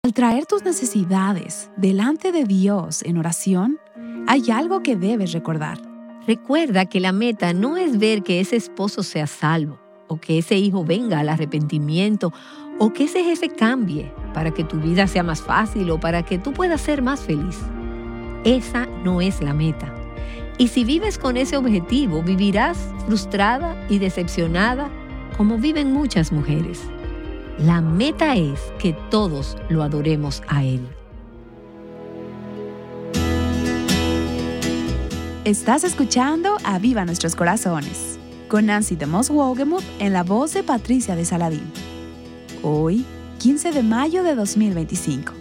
Al traer tus necesidades delante de Dios en oración, hay algo que debes recordar. Recuerda que la meta no es ver que ese esposo sea salvo, o que ese hijo venga al arrepentimiento, o que ese jefe cambie para que tu vida sea más fácil o para que tú puedas ser más feliz. Esa no es la meta. Y si vives con ese objetivo, vivirás frustrada y decepcionada como viven muchas mujeres. La meta es que todos lo adoremos a Él. Estás escuchando Aviva Nuestros Corazones, con Nancy DeMoss Wogemuth en la voz de Patricia de Saladín. Hoy, 15 de mayo de 2025.